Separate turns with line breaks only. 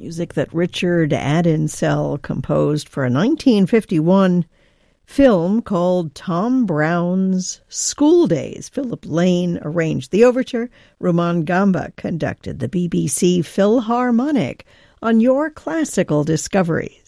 music that Richard Addinsell composed for a 1951 film called Tom Brown's School Days. Philip Lane arranged the overture. Rumaan Gamba conducted the BBC Philharmonic on Your Classical Discoveries.